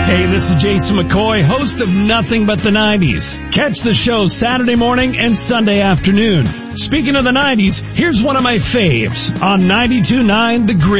Hey, this is Jason McCoy, host of Nothing But the 90s. Catch the show Saturday morning and Sunday afternoon. Speaking of the 90s, here's one of my faves on 92.9 The Grid.